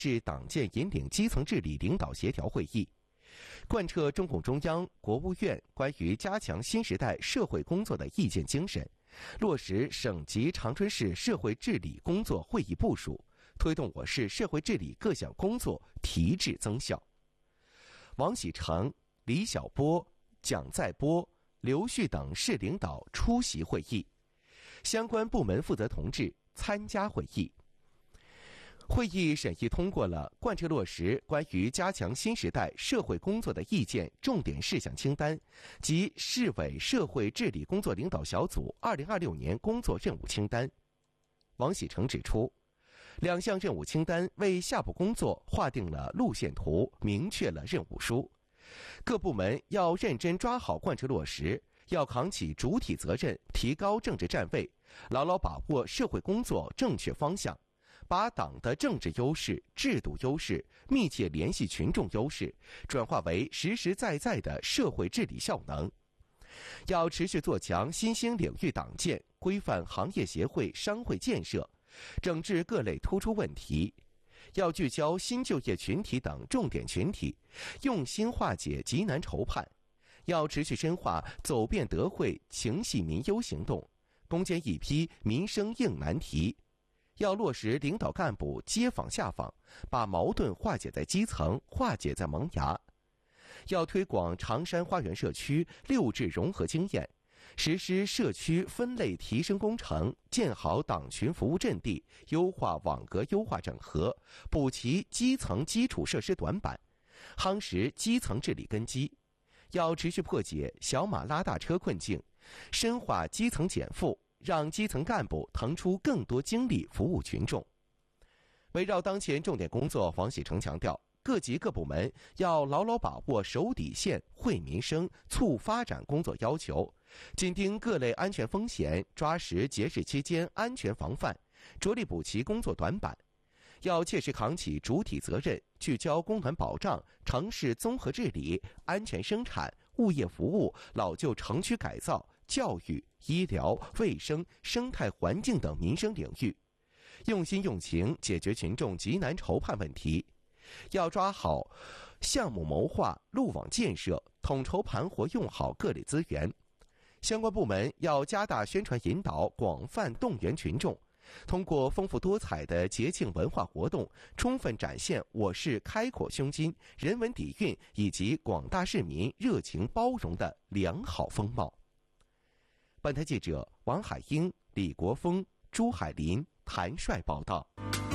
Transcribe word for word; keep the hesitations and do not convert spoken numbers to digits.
至党建引领基层治理领导协调会议，贯彻中共中央、国务院关于加强新时代社会工作的意见精神，落实省级长春市社会治理工作会议部署，推动我市社会治理各项工作提质增效。王喜成、李晓波、蒋在波、刘旭等市领导出席会议，相关部门负责同志参加会议。会议审议通过了贯彻落实关于加强新时代社会工作的意见重点事项清单及市委社会治理工作领导小组二零二六年工作任务清单。王喜成指出，两项任务清单为下步工作划定了路线图，明确了任务书。各部门要认真抓好贯彻落实，要扛起主体责任，提高政治站位，牢牢把握社会工作正确方向，把党的政治优势、制度优势、密切联系群众优势转化为实实在在的社会治理效能。要持续做强新兴领域党建，规范行业协会、商会建设，整治各类突出问题。要聚焦新就业群体等重点群体，用心化解急难愁盼。要持续深化走遍德惠、情系民忧行动，攻坚一批民生硬难题。要落实领导干部接访下访，把矛盾化解在基层，化解在萌芽。要推广长山花园社区六治融合经验，实施社区分类提升工程，建好党群服务阵地，优化网格优化整合，补齐基层基础设施短板，夯实基层治理根基。要持续破解小马拉大车困境，深化基层减负，让基层干部腾出更多精力服务群众。围绕当前重点工作，王喜成强调，各级各部门要牢牢把握守底线、惠民生、促发展工作要求，紧盯各类安全风险，抓实节日期间安全防范，着力补齐工作短板。要切实扛起主体责任，聚焦供暖保障、城市综合治理、安全生产、物业服务、老旧城区改造、教育、医疗、卫生、生态环境等民生领域，用心用情解决群众急难愁盼问题。要抓好项目谋划、路网建设，统筹盘活用好各类资源。相关部门要加大宣传引导，广泛动员群众，通过丰富多彩的节庆文化活动，充分展现我市开阔胸襟、人文底蕴以及广大市民热情包容的良好风貌。本台记者王海英、李国峰、朱海林、谭帅报道。